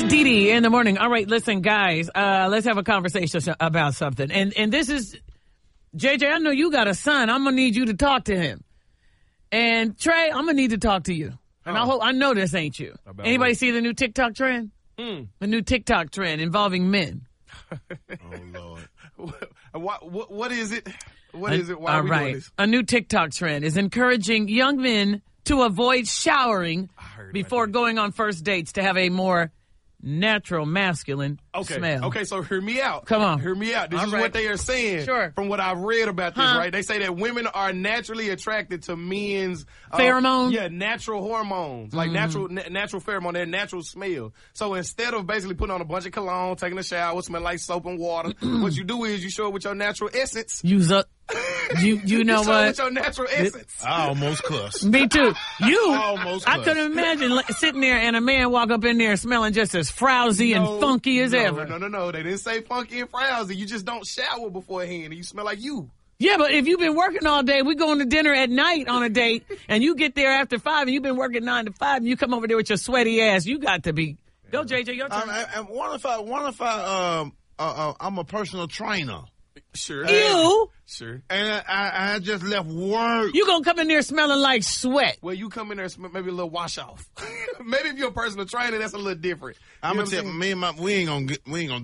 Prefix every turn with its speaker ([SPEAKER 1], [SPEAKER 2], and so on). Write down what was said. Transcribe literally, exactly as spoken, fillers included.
[SPEAKER 1] Dee Dee in the morning. All right, listen, guys, uh, let's have a conversation about something. And and this is, J J, I know you got a son. I'm going to need you to talk to him. And Trey, I'm going to need to talk to you. And oh. I hope I know this ain't you. About Anybody what? See the new TikTok trend? Mm. The new TikTok trend involving men.
[SPEAKER 2] Oh, Lord. what, what, what is it? What is it? Why
[SPEAKER 1] All
[SPEAKER 2] are we
[SPEAKER 1] right.
[SPEAKER 2] doing this?
[SPEAKER 1] A new TikTok trend is encouraging young men to avoid showering before going on first dates to have a more natural masculine
[SPEAKER 2] okay.
[SPEAKER 1] smell.
[SPEAKER 2] Okay, so hear me out.
[SPEAKER 1] Come on.
[SPEAKER 2] Hear me out. This
[SPEAKER 1] All
[SPEAKER 2] is
[SPEAKER 1] right.
[SPEAKER 2] what they are saying
[SPEAKER 1] Sure.
[SPEAKER 2] from what I've read about this,
[SPEAKER 1] huh?
[SPEAKER 2] right? They say that women are naturally attracted to men's uh,
[SPEAKER 1] pheromones.
[SPEAKER 2] Yeah, natural hormones, like mm-hmm. natural na- natural pheromone, their natural smell. So instead of basically putting on a bunch of cologne, taking a shower, smell like soap and water, what you do is you show it with your natural essence.
[SPEAKER 1] Use up. You you know
[SPEAKER 2] you
[SPEAKER 1] what?
[SPEAKER 2] With your natural essence.
[SPEAKER 3] I almost cussed.
[SPEAKER 1] Me too. You
[SPEAKER 3] almost
[SPEAKER 1] I couldn't imagine like, sitting there and a man walk up in there smelling just as frowsy
[SPEAKER 2] no,
[SPEAKER 1] and funky as
[SPEAKER 2] no,
[SPEAKER 1] ever.
[SPEAKER 2] No, no, no. They didn't say funky and frowsy. You just don't shower beforehand and you smell like you.
[SPEAKER 1] Yeah, but if you've been working all day, we going to dinner at night on a date, and you get there after five, and you've been working nine to five, and you come over there with your sweaty ass. You got to be. Go, J J, your turn.
[SPEAKER 3] Um, I, I, what if I, what if I, um, uh, uh, I'm a personal trainer.
[SPEAKER 2] Sure.
[SPEAKER 1] You?
[SPEAKER 2] Sure.
[SPEAKER 3] And I, I just left work.
[SPEAKER 1] You gonna come in there smelling like sweat.
[SPEAKER 2] Well, you come in there maybe a little wash off. Maybe if you're a personal trainer, that's a little different.
[SPEAKER 3] I'm gonna tell me and my we ain't gonna get, we ain't gonna